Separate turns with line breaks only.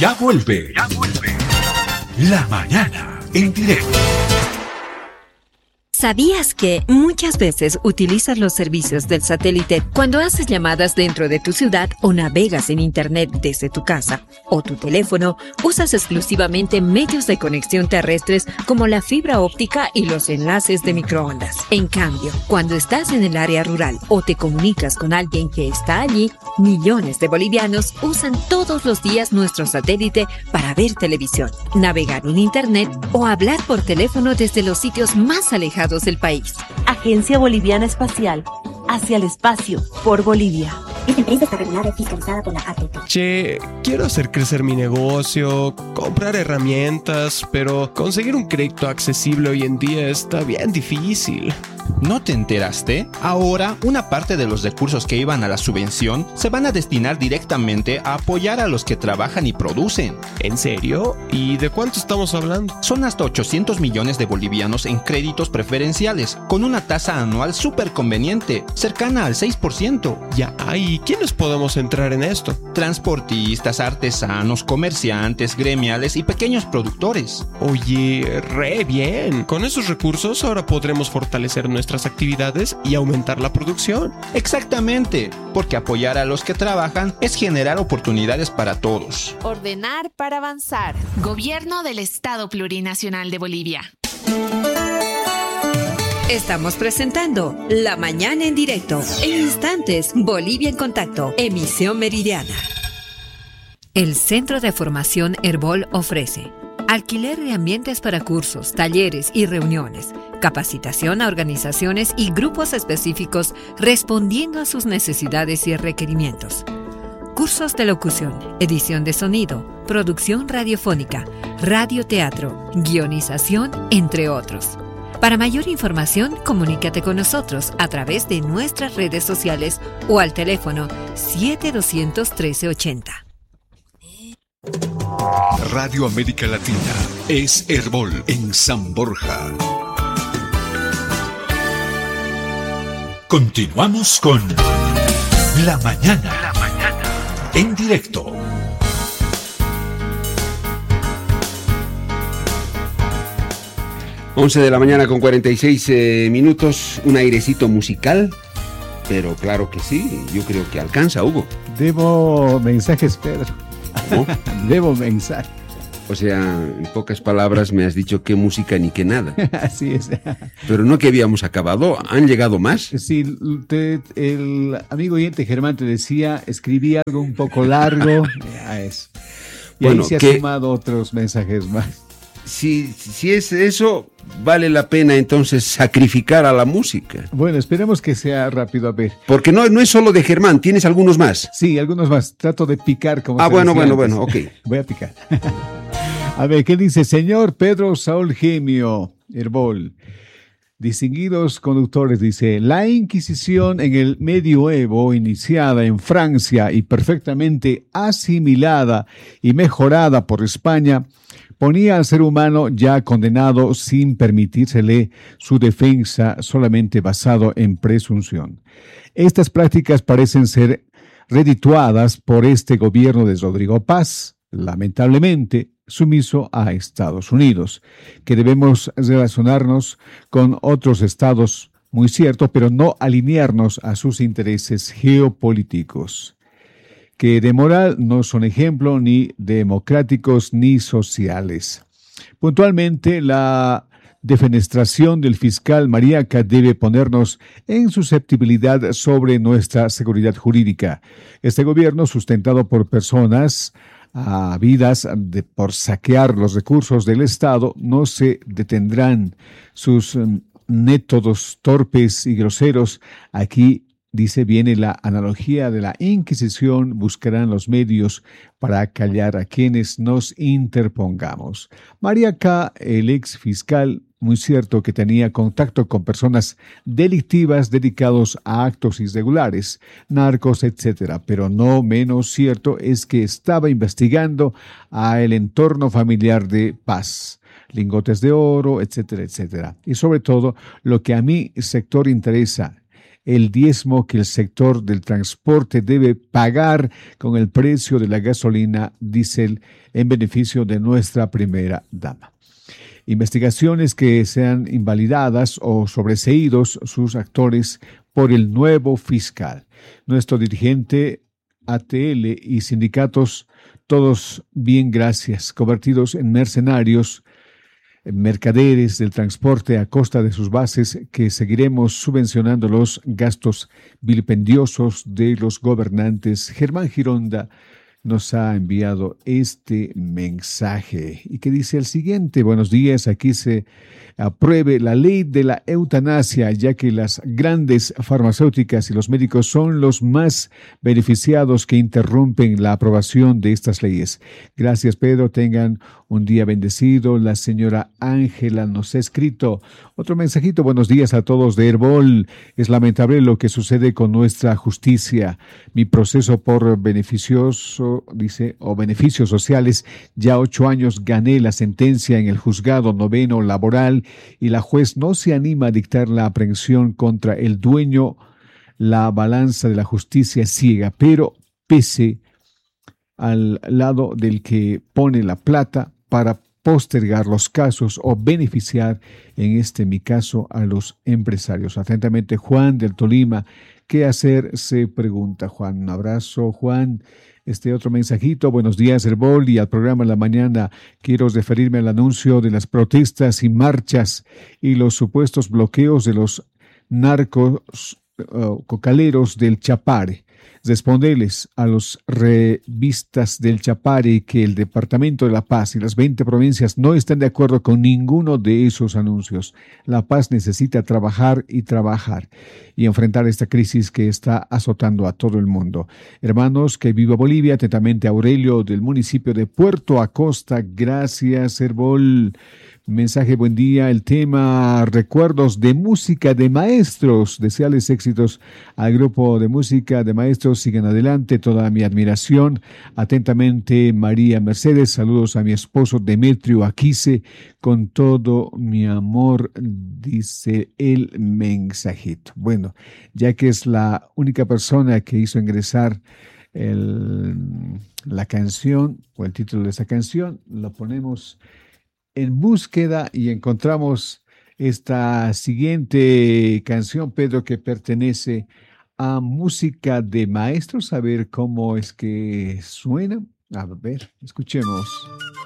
Ya vuelve. La mañana en directo.
¿Sabías que muchas veces utilizas los servicios del satélite cuando haces llamadas dentro de tu ciudad o navegas en Internet desde tu casa o tu teléfono? Usas exclusivamente medios de conexión terrestres como la fibra óptica y los enlaces de microondas. En cambio, cuando estás en el área rural o te comunicas con alguien que está allí, millones de bolivianos usan todos los días nuestro satélite para ver televisión, navegar en Internet o hablar por teléfono desde los sitios más alejados del país.
Agencia Boliviana Espacial. Hacia el espacio, por Bolivia.
Esta empresa está regulada y fiscalizada por la ATP.
Che, quiero hacer crecer mi negocio, comprar herramientas, pero conseguir un crédito accesible hoy en día está bien difícil.
¿No te enteraste? Ahora, una parte de los recursos que iban a la subvención se van a destinar directamente a apoyar a los que trabajan y producen.
¿En serio? ¿Y de cuánto estamos hablando?
Son hasta 800 millones de bolivianos en créditos preferenciales, con una tasa anual súper conveniente, cercana al 6%.
Ya, ¿y quiénes podemos entrar en esto?
Transportistas, artesanos, comerciantes, gremiales y pequeños productores.
Oye, re bien. Con esos recursos ahora podremos fortalecer nuestras actividades y aumentar la producción.
Exactamente, porque apoyar a los que trabajan es generar oportunidades para todos.
Ordenar para avanzar. Gobierno del Estado Plurinacional de Bolivia.
Estamos presentando La Mañana en Directo. En instantes, Bolivia en Contacto, emisión meridiana. El Centro de Formación Herbol ofrece alquiler de ambientes para cursos, talleres y reuniones, capacitación a organizaciones y grupos específicos respondiendo a sus necesidades y requerimientos. Cursos de locución, edición de sonido, producción radiofónica, radioteatro, guionización, entre otros. Para mayor información, comunícate con nosotros a través de nuestras redes sociales o al teléfono 7200-1380.
Radio América Latina es Herbol en San Borja. Continuamos con La Mañana en directo.
Once de la mañana con 46 minutos, un airecito musical, pero claro que sí, yo creo que alcanza, Hugo.
Debo mensajes, Pedro.
¿Cómo?
Debo mensajes.
O sea, en pocas palabras me has dicho qué música ni qué nada.
Así es.
Pero no que habíamos acabado, ¿han llegado más?
Sí, el amigo oyente Germán te decía, escribí algo un poco largo. Y bueno, ahí se han sumado otros mensajes más.
Si es eso, vale la pena entonces sacrificar a la música.
Bueno, esperemos que sea rápido, a ver.
Porque no es solo de Germán, ¿tienes algunos más?
Sí, algunos más. Trato de picar como
bueno, ok.
Voy a picar. A ver, ¿qué dice? Señor Pedro Saúl Gemio Herbol, distinguidos conductores, dice, la Inquisición en el medioevo, iniciada en Francia y perfectamente asimilada y mejorada por España, ponía al ser humano ya condenado sin permitírsele su defensa solamente basado en presunción. Estas prácticas parecen ser redituadas por este gobierno de Rodrigo Paz, lamentablemente sumiso a Estados Unidos, que debemos relacionarnos con otros estados, muy cierto, pero no alinearnos a sus intereses geopolíticos, que de moral no son ejemplo ni democráticos ni sociales. Puntualmente, la defenestración del fiscal Mariaca debe ponernos en susceptibilidad sobre nuestra seguridad jurídica. Este gobierno, sustentado por personas habidas por saquear los recursos del Estado, no se detendrán. Sus métodos torpes y groseros, aquí dice, viene la analogía de la Inquisición, buscarán los medios para callar a quienes nos interpongamos. Mariaca, el ex fiscal, muy cierto que tenía contacto con personas delictivas dedicados a actos irregulares, narcos, etc. Pero no menos cierto es que estaba investigando a el entorno familiar de Paz, lingotes de oro, etcétera, etcétera. Y sobre todo, lo que a mi sector interesa, el diezmo que el sector del transporte debe pagar con el precio de la gasolina diésel en beneficio de nuestra primera dama. Investigaciones que sean invalidadas o sobreseídos sus actores por el nuevo fiscal. Nuestro dirigente ATL y sindicatos, todos bien gracias, convertidos en mercenarios, mercaderes del transporte a costa de sus bases, que seguiremos subvencionando los gastos vilipendiosos de los gobernantes. Germán Gironda nos ha enviado este mensaje y que dice el siguiente: buenos días, aquí se apruebe la ley de la eutanasia, ya que las grandes farmacéuticas y los médicos son los más beneficiados que interrumpen la aprobación de estas leyes. Gracias, Pedro, tengan un día bendecido. La señora Ángela nos ha escrito otro mensajito: buenos días a todos de Herbol. Es lamentable lo que sucede con nuestra justicia. Mi proceso por beneficioso, dice, o beneficios sociales, ya 8 años gané la sentencia en el juzgado noveno laboral y la juez no se anima a dictar la aprehensión contra el dueño. La balanza de la justicia ciega, pero pese al lado del que pone la plata para postergar los casos o beneficiar, en mi caso, a los empresarios. Atentamente, Juan del Tolima. ¿Qué hacer? Se pregunta Juan. Un abrazo, Juan. Otro mensajito: buenos días, Herbol, y al programa en la mañana. Quiero referirme al anuncio de las protestas y marchas y los supuestos bloqueos de los narcos cocaleros del Chapare. Responderles a los revistas del Chapare que el Departamento de La Paz y las 20 provincias no están de acuerdo con ninguno de esos anuncios. La Paz necesita trabajar y enfrentar esta crisis que está azotando a todo el mundo. Hermanos, que viva Bolivia. Atentamente, Aurelio, del municipio de Puerto Acosta. Gracias, Herbol. Mensaje: buen día. El tema recuerdos de música de maestros. Desearles éxitos al grupo de música de maestros. Sigan adelante. Toda mi admiración. Atentamente, María Mercedes. Saludos a mi esposo Demetrio Aquise. Con todo mi amor, dice el mensajito. Bueno, ya que es la única persona que hizo ingresar la canción o el título de esa canción, lo ponemos en búsqueda y encontramos esta siguiente canción, Pedro, que pertenece a música de maestros. A ver cómo es que suena. A ver, escuchemos.